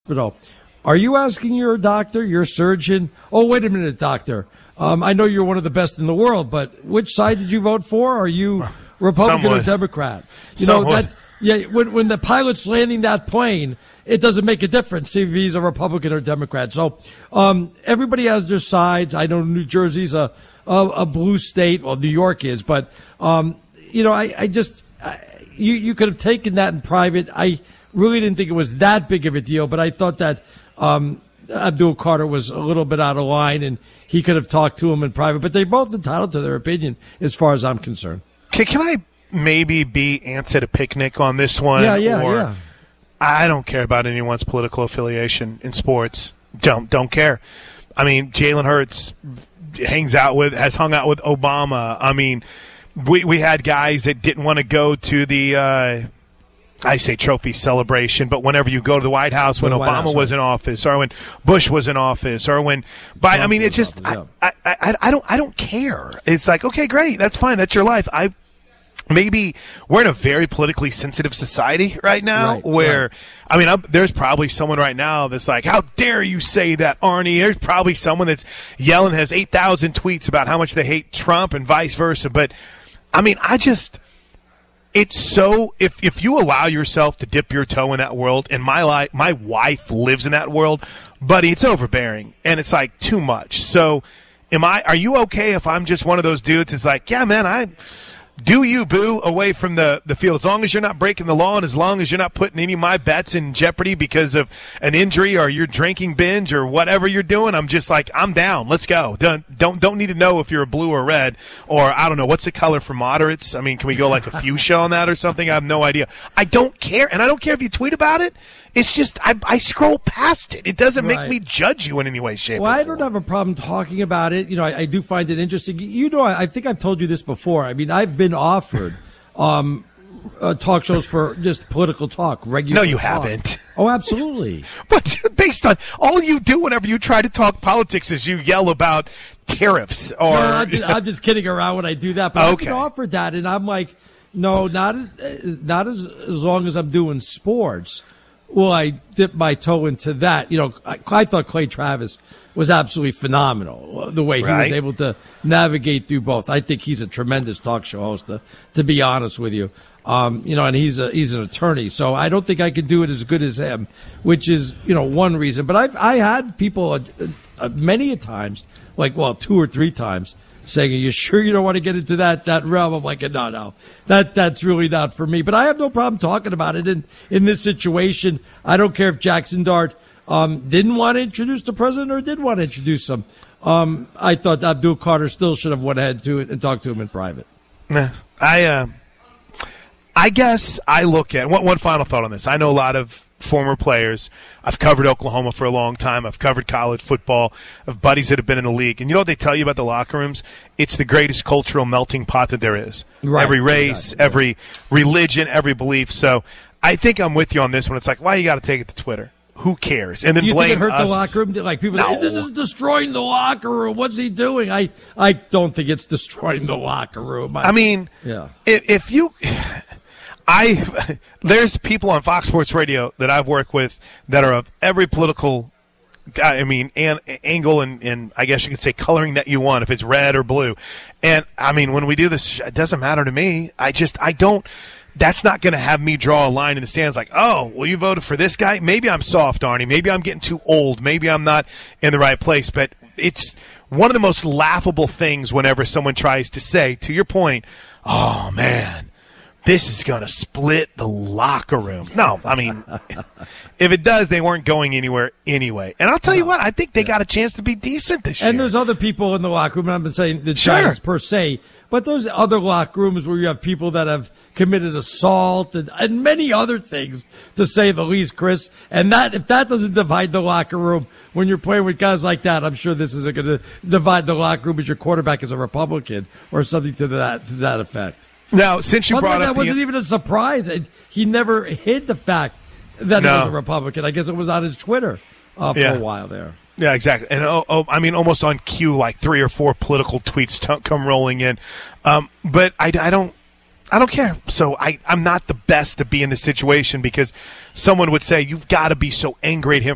hospital. Are you asking your doctor, your surgeon? Oh, wait a minute, doctor. I know you're one of the best in the world, but which side did you vote for? Are you Republican or Democrat? You know that. Yeah, when the pilot's landing that plane, it doesn't make a difference if he's a Republican or Democrat. So everybody has their sides. I know New Jersey's a blue state. Well, New York is, but you could have taken that in private. I really didn't think it was that big of a deal, but I thought that Abdul Carter was a little bit out of line, and he could have talked to him in private. But they're both entitled to their opinion, as far as I'm concerned. Can I maybe be ants at a picnic on this one? Yeah. I don't care about anyone's political affiliation in sports. Don't care. I mean, Jalen Hurts has hung out with Obama. I mean, we had guys that didn't want to go to the I say trophy celebration, but whenever you go to the White House when Obama was in office, or when Bush was in office, or when Biden, I mean, it's just I don't care. It's like, okay, great, that's fine, that's your life. Maybe we're in a very politically sensitive society right now where, I mean, there's probably someone right now that's like, how dare you say that, Arnie? There's probably someone that's yelling, has 8,000 tweets about how much they hate Trump and vice versa. But, I mean, it's so, if you allow yourself to dip your toe in that world, and my wife lives in that world, buddy, it's overbearing, and it's like too much. So are you okay if I'm just one of those dudes? It's like, yeah, man, do you, boo, away from the field. As long as you're not breaking the law and as long as you're not putting any of my bets in jeopardy because of an injury or your drinking binge or whatever you're doing, I'm just like, I'm down. Let's go. Don't need to know if you're a blue or red or, I don't know, what's the color for moderates? I mean, can we go like a fuchsia on that or something? I have no idea. I don't care. And I don't care if you tweet about it. It's just I scroll past it. It doesn't make me judge you in any way, shape, or form. I don't have a problem talking about it. You know, I do find it interesting. You know, I think I've told you this before. I mean, I've been offered talk shows for just political talk, regular. No, you talk. haven't. Oh, absolutely. But based on all you do whenever you try to talk politics is you yell about tariffs. Or no, I'm just kidding around when I do that. But I've been offered that, and I'm like, no, not as long as I'm doing sports. Well, I dipped my toe into that. You know, I thought Clay Travis was absolutely phenomenal, the way he was able to navigate through both. I think he's a tremendous talk show host, to be honest with you. You know, and he's an attorney, so I don't think I could do it as good as him, which is, you know, one reason. But I had people many a times, like, well, 2 or 3 times, saying, are you sure you don't want to get into that realm? I'm like, no, that's really not for me. But I have no problem talking about it in this situation. I don't care if Jackson Dart didn't want to introduce the president or did want to introduce him. I thought Abdul Carter still should have went ahead to it and talked to him in private. I guess I look at one final thought on this. I know a lot of former players. I've covered Oklahoma for a long time. I've covered college football. I have buddies that have been in the league. And you know what they tell you about the locker rooms? It's the greatest cultural melting pot that there is. Right, every race, every religion, every belief. So I think I'm with you on this one. It's like, why you got to take it to Twitter? Who cares? And then you blame think it hurt us. The locker room? Like people say, this is destroying the locker room. What's he doing? I don't think it's destroying the locker room. I mean, if you... there's people on Fox Sports Radio that I've worked with that are of every political, angle and I guess you could say coloring that you want, if it's red or blue. And, I mean, when we do this, it doesn't matter to me. That's not going to have me draw a line in the sands like, oh, well, you voted for this guy? Maybe I'm soft, Arnie. Maybe I'm getting too old. Maybe I'm not in the right place. But it's one of the most laughable things whenever someone tries to say, to your point, oh, man, this is going to split the locker room. No, I mean, if it does, they weren't going anywhere anyway. And I'll tell you what, I think they got a chance to be decent this year. And there's other people in the locker room, and I've been saying the Giants per se, but those other locker rooms where you have people that have committed assault and many other things, to say the least, Chris. And that if that doesn't divide the locker room when you're playing with guys like that, I'm sure this isn't going to divide the locker room as your quarterback is a Republican or something to that effect. Now, since you brought up that wasn't even a surprise. He never hid the fact that he was a Republican. I guess it was on his Twitter for a while there. Yeah, exactly. And I mean, almost on cue, like 3 or 4 political tweets come rolling in. But I don't care. So I'm not the best to be in this situation because someone would say, you've got to be so angry at him